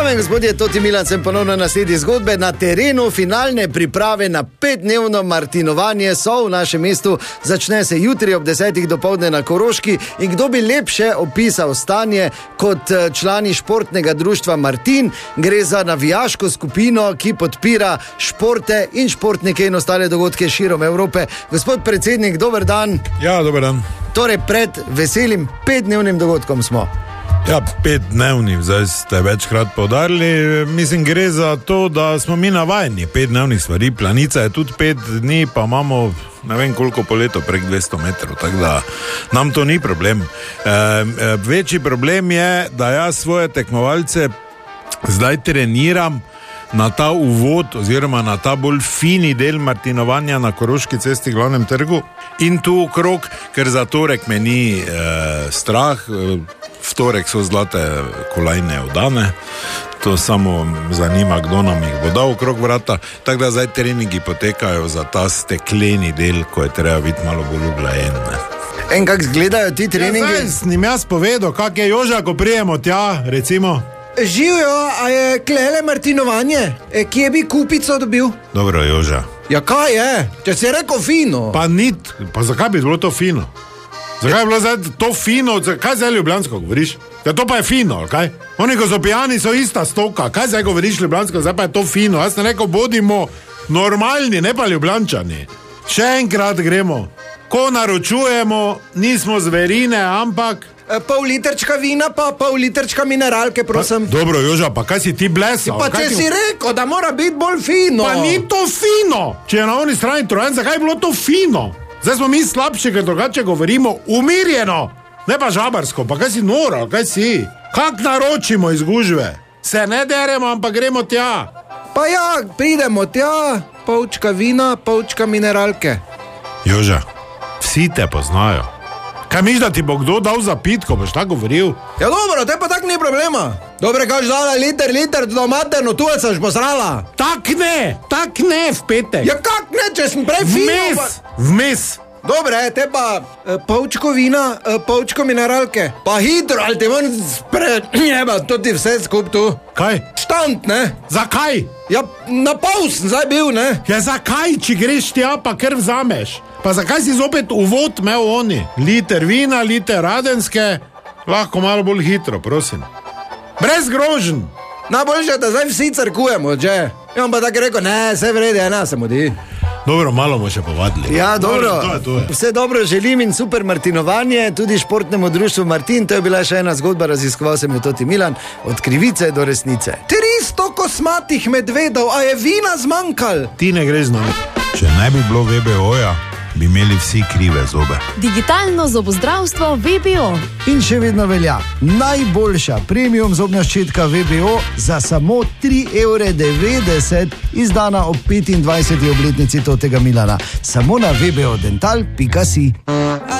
Dame in gospodje, Toti Milan sem ponovno na sledi zgodbe. Na terenu finalne priprave na 5-dnevno martinovanje so v našem mestu. Začne se jutri ob 10. dopoldne na Koroški. In kdo bi lepše opisal stanje kot člani športnega društva Martin? Gre za navijaško skupino, ki podpira športe in športnike in ostale dogodke širom Evrope. Gospod predsednik, dober dan. Ja, dober dan. Torej, pred veselim 5-dnevnim dogodkom smo. Ja, 5-dnevni, zdaj ste večkrat poudarili. Mislim, gre za to, da smo mi navajeni 5-dnevnih stvari. Planica je tudi 5 dni, pa imamo ne vem koliko po leto, prek 200 metrov, tako da nam to ni problem. Večji problem je, da jaz svoje tekmovalce zdaj treniram na ta uvod oziroma na ta bolj fini del martinovanja na Koroški cesti, glavnem trgu in tu okrog, ker za torek me ni strah. V torek so zlate kolajne oddane, to samo zanima, kdo nam jih bo dal okrog vrata, tako da zdaj treningi potekajo za ta stekleni del, ko je treba biti malo bolj uglajen. En, kak izgledajo ti treningi? Ja, zdaj snim jaz povedal, kak je Joža, ko prijemo tja, recimo. Živijo, a je klele martinovanje? Kje bi kupico dobil? Dobro, Joža. Ja, kaj je? Če si rekel fino. Pa nit, pa zakaj bi bilo to fino? Zakaj je bilo zdaj to fino? Kaj zdaj ljubljansko govoriš? Ja, to pa je fino, kaj? Oni, ko so pijani, so ista stoka. Kaj zdaj govoriš ljubljansko, zdaj pa je to fino? Jaz sem rekel, bodimo normalni, ne pa ljubljančani. Še enkrat gremo. Ko naročujemo, nismo zverine, ampak... Pol litrčka vina, pa pol litrčka mineralke, prosim. Pa, dobro, Joža, pa kaj si ti blesal? Pa če si rekel, da mora biti bolj fino. Pa ni to fino! Če je na oni strani Trojan, zakaj je bilo to fino? Zdaj smo mi slabši, ker drugače govorimo umirjeno, ne pa žabarsko. Pa kaj si nora, kaj si? Kak naročimo iz gužve? Se ne deremo, ampak gremo tja. Pa ja, pridemo tja, polčka vina, polčka mineralke. Joža, vsi te poznajo. Kaj miš, da ti bo kdo dal za pit, ko boš tako govoril? Ja dobro, te pa tak ni problema. Dobre, kaž dala liter, do materno, tu se boš posrala. Tak ne v petek. Ja kak ne, če sem prej fino. Vmes. Dobre, te pa polčko vina, polčko mineralke. Pa hitro, ali te moram jeba, to ti vse skup tu. Kaj? Štant, ne? Zakaj? Ja, na pol sem zdaj bil, ne? Ja, zakaj, če greš tja, pa ker vzameš? Pa zakaj si zopet uvod imel oni? Liter vina, liter radenske, lahko malo bolj hitro, prosim. Brez groženj. Najboljše, da zdaj vsi crkujemo, že? Ja, on pa tako rekel, ne, vse vrede, ena se mudi. Dobro, malo bomo še povadili. Ja, dobro. To je. Vse dobro želim in super martinovanje, tudi športnemu društvu Martin. To je bila še ena zgodba, raziskoval sem jo Toti Milan, od krivice do resnice. 300 kosmatih medvedov, a je vina zmanjkal? Ti ne greš z nami. Če ne bi bilo VBO-ja, bi imeli vsi krive zobe. Digitalno zobozdravstvo VBO. In še vedno velja najboljša premium zobna ščetka VBO za samo 3,90 €, izdana ob 25. obletnici Totega Milana. Samo na vbodental.si.